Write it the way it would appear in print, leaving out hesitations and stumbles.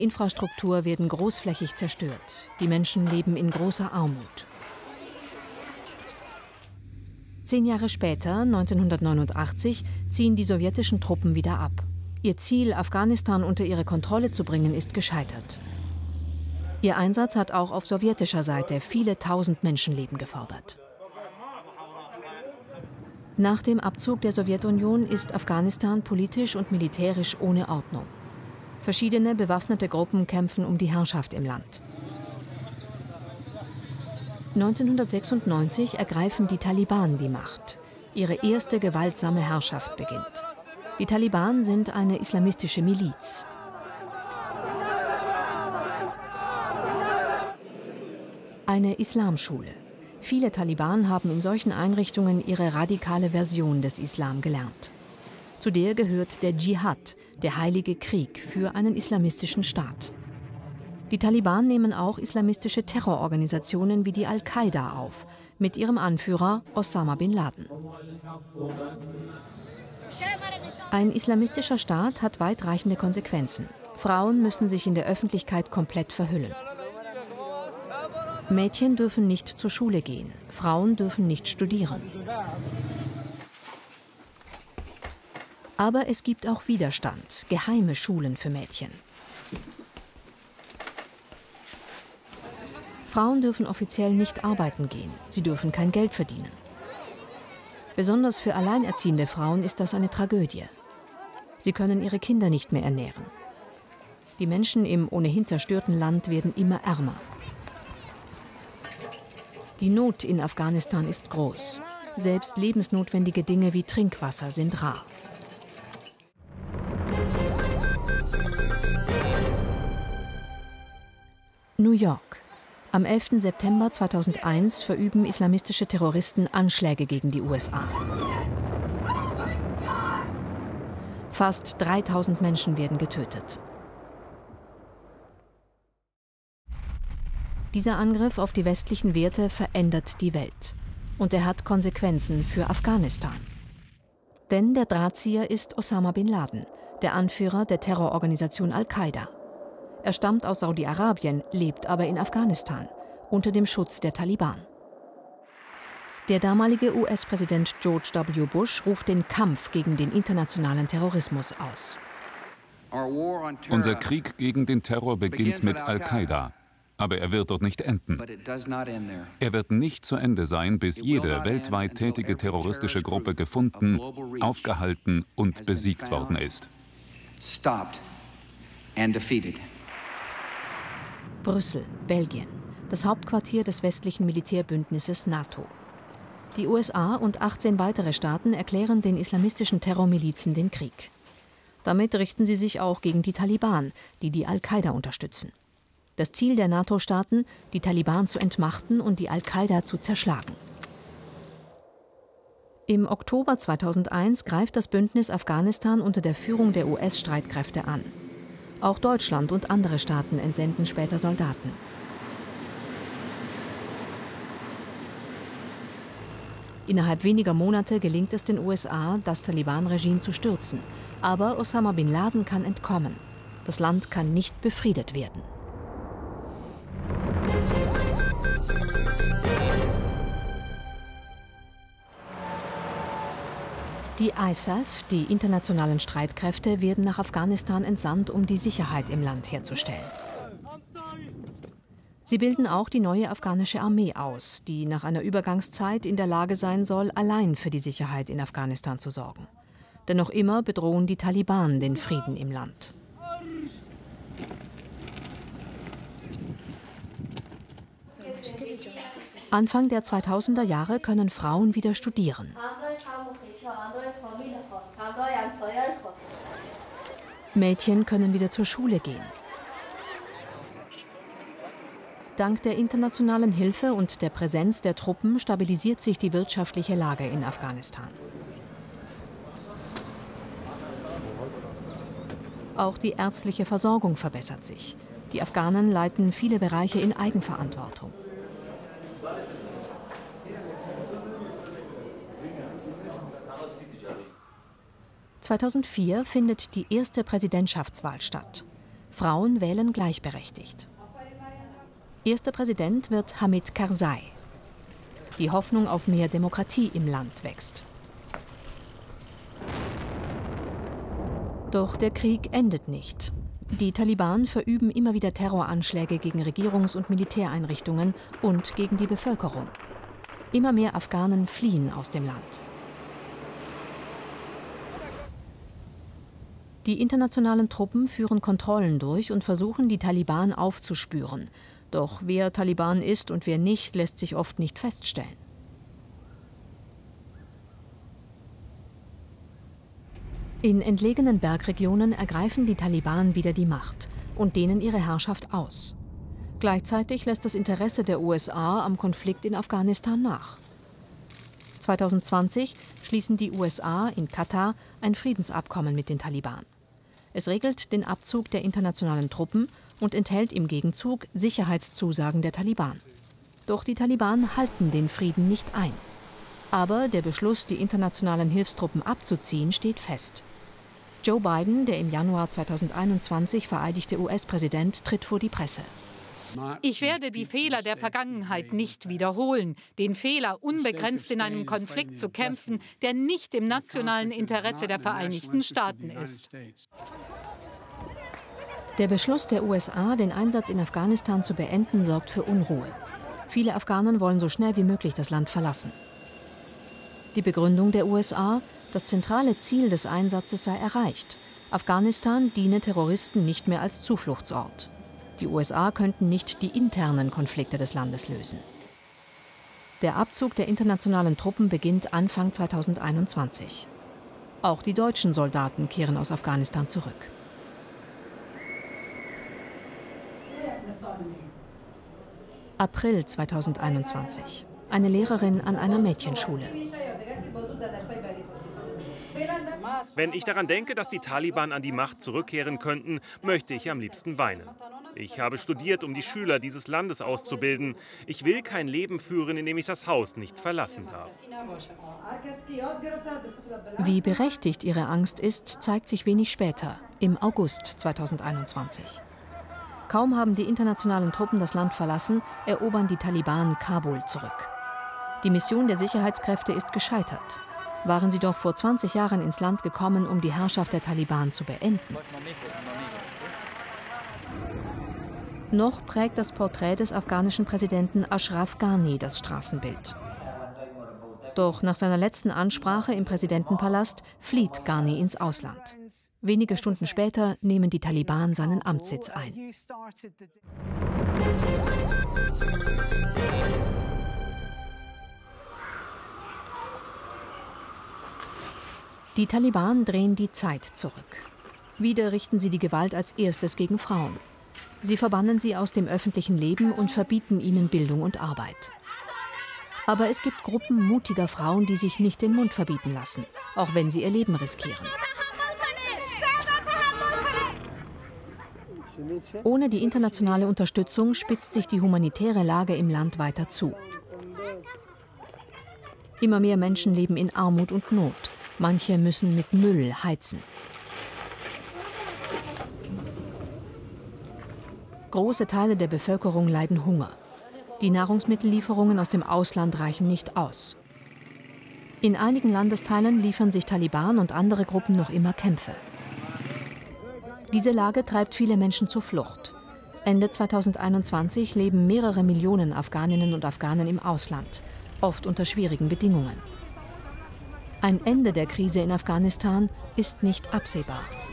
Infrastruktur werden großflächig zerstört. Die Menschen leben in großer Armut. 10 Jahre später, 1989, ziehen die sowjetischen Truppen wieder ab. Ihr Ziel, Afghanistan unter ihre Kontrolle zu bringen, ist gescheitert. Ihr Einsatz hat auch auf sowjetischer Seite viele tausend Menschenleben gefordert. Nach dem Abzug der Sowjetunion ist Afghanistan politisch und militärisch ohne Ordnung. Verschiedene bewaffnete Gruppen kämpfen um die Herrschaft im Land. 1996 ergreifen die Taliban die Macht. Ihre erste gewaltsame Herrschaft beginnt. Die Taliban sind eine islamistische Miliz. Eine Islamschule. Viele Taliban haben in solchen Einrichtungen ihre radikale Version des Islam gelernt. Zu der gehört der Dschihad, der heilige Krieg für einen islamistischen Staat. Die Taliban nehmen auch islamistische Terrororganisationen wie die Al-Qaida auf, mit ihrem Anführer Osama bin Laden. Ein islamistischer Staat hat weitreichende Konsequenzen. Frauen müssen sich in der Öffentlichkeit komplett verhüllen. Mädchen dürfen nicht zur Schule gehen, Frauen dürfen nicht studieren. Aber es gibt auch Widerstand, geheime Schulen für Mädchen. Frauen dürfen offiziell nicht arbeiten gehen, sie dürfen kein Geld verdienen. Besonders für alleinerziehende Frauen ist das eine Tragödie. Sie können ihre Kinder nicht mehr ernähren. Die Menschen im ohnehin zerstörten Land werden immer ärmer. Die Not in Afghanistan ist groß. Selbst lebensnotwendige Dinge wie Trinkwasser sind rar. New York. Am 11. September 2001 verüben islamistische Terroristen Anschläge gegen die USA. Fast 3000 Menschen werden getötet. Dieser Angriff auf die westlichen Werte verändert die Welt. Und er hat Konsequenzen für Afghanistan. Denn der Drahtzieher ist Osama bin Laden, der Anführer der Terrororganisation Al-Qaida. Er stammt aus Saudi-Arabien, lebt aber in Afghanistan, unter dem Schutz der Taliban. Der damalige US-Präsident George W. Bush ruft den Kampf gegen den internationalen Terrorismus aus. Unser Krieg gegen den Terror beginnt mit Al-Qaida. Aber er wird dort nicht enden. Er wird nicht zu Ende sein, bis jede weltweit tätige terroristische Gruppe gefunden, aufgehalten und besiegt worden ist. Brüssel, Belgien, das Hauptquartier des westlichen Militärbündnisses NATO. Die USA und 18 weitere Staaten erklären den islamistischen Terrormilizen den Krieg. Damit richten sie sich auch gegen die Taliban, die die Al-Qaida unterstützen. Das Ziel der NATO-Staaten, die Taliban zu entmachten und die Al-Qaida zu zerschlagen. Im Oktober 2001 greift das Bündnis Afghanistan unter der Führung der US-Streitkräfte an. Auch Deutschland und andere Staaten entsenden später Soldaten. Innerhalb weniger Monate gelingt es den USA, das Taliban-Regime zu stürzen. Aber Osama bin Laden kann entkommen. Das Land kann nicht befriedet werden. Die ISAF, die internationalen Streitkräfte, werden nach Afghanistan entsandt, um die Sicherheit im Land herzustellen. Sie bilden auch die neue afghanische Armee aus, die nach einer Übergangszeit in der Lage sein soll, allein für die Sicherheit in Afghanistan zu sorgen. Denn noch immer bedrohen die Taliban den Frieden im Land. Anfang der 2000er Jahre können Frauen wieder studieren. Mädchen können wieder zur Schule gehen. Dank der internationalen Hilfe und der Präsenz der Truppen stabilisiert sich die wirtschaftliche Lage in Afghanistan. Auch die ärztliche Versorgung verbessert sich. Die Afghanen leiten viele Bereiche in Eigenverantwortung. (2004) findet die erste Präsidentschaftswahl statt. Frauen wählen gleichberechtigt. Erster Präsident wird Hamid Karzai. Die Hoffnung auf mehr Demokratie im Land wächst. Doch der Krieg endet nicht. Die Taliban verüben immer wieder Terroranschläge gegen Regierungs- und Militäreinrichtungen und gegen die Bevölkerung. Immer mehr Afghanen fliehen aus dem Land. Die internationalen Truppen führen Kontrollen durch und versuchen, die Taliban aufzuspüren. Doch wer Taliban ist und wer nicht, lässt sich oft nicht feststellen. In entlegenen Bergregionen ergreifen die Taliban wieder die Macht und dehnen ihre Herrschaft aus. Gleichzeitig lässt das Interesse der USA am Konflikt in Afghanistan nach. 2020 schließen die USA in Katar ein Friedensabkommen mit den Taliban. Es regelt den Abzug der internationalen Truppen und enthält im Gegenzug Sicherheitszusagen der Taliban. Doch die Taliban halten den Frieden nicht ein. Aber der Beschluss, die internationalen Hilfstruppen abzuziehen, steht fest. Joe Biden, der im Januar 2021 vereidigte US-Präsident, tritt vor die Presse. Ich werde die Fehler der Vergangenheit nicht wiederholen. Den Fehler, unbegrenzt in einem Konflikt zu kämpfen, der nicht im nationalen Interesse der Vereinigten Staaten ist. Der Beschluss der USA, den Einsatz in Afghanistan zu beenden, sorgt für Unruhe. Viele Afghanen wollen so schnell wie möglich das Land verlassen. Die Begründung der USA: Das zentrale Ziel des Einsatzes sei erreicht. Afghanistan diene Terroristen nicht mehr als Zufluchtsort. Die USA könnten nicht die internen Konflikte des Landes lösen. Der Abzug der internationalen Truppen beginnt Anfang 2021. Auch die deutschen Soldaten kehren aus Afghanistan zurück. April 2021. Eine Lehrerin an einer Mädchenschule. Wenn ich daran denke, dass die Taliban an die Macht zurückkehren könnten, möchte ich am liebsten weinen. Ich habe studiert, um die Schüler dieses Landes auszubilden. Ich will kein Leben führen, in dem ich das Haus nicht verlassen darf. Wie berechtigt ihre Angst ist, zeigt sich wenig später, im August 2021. Kaum haben die internationalen Truppen das Land verlassen, erobern die Taliban Kabul zurück. Die Mission der Sicherheitskräfte ist gescheitert. Waren sie doch vor 20 Jahren ins Land gekommen, um die Herrschaft der Taliban zu beenden. Noch prägt das Porträt des afghanischen Präsidenten Ashraf Ghani das Straßenbild. Doch nach seiner letzten Ansprache im Präsidentenpalast flieht Ghani ins Ausland. Wenige Stunden später nehmen die Taliban seinen Amtssitz ein. Die Taliban drehen die Zeit zurück. Wieder richten sie die Gewalt als erstes gegen Frauen. Sie verbannen sie aus dem öffentlichen Leben und verbieten ihnen Bildung und Arbeit. Aber es gibt Gruppen mutiger Frauen, die sich nicht den Mund verbieten lassen, auch wenn sie ihr Leben riskieren. Ohne die internationale Unterstützung spitzt sich die humanitäre Lage im Land weiter zu. Immer mehr Menschen leben in Armut und Not. Manche müssen mit Müll heizen. Große Teile der Bevölkerung leiden Hunger. Die Nahrungsmittellieferungen aus dem Ausland reichen nicht aus. In einigen Landesteilen liefern sich Taliban und andere Gruppen noch immer Kämpfe. Diese Lage treibt viele Menschen zur Flucht. Ende 2021 leben mehrere Millionen Afghaninnen und Afghanen im Ausland, oft unter schwierigen Bedingungen. Ein Ende der Krise in Afghanistan ist nicht absehbar.